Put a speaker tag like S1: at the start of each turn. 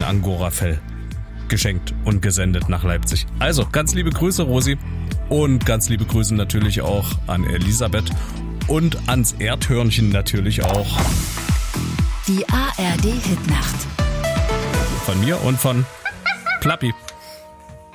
S1: Angora-Fell geschenkt und gesendet nach Leipzig. Also, ganz liebe Grüße, Rosi. Und ganz liebe Grüße natürlich auch an Elisabeth und ans Erdhörnchen natürlich auch.
S2: Die ARD Hitnacht.
S1: Von mir und von Plappi.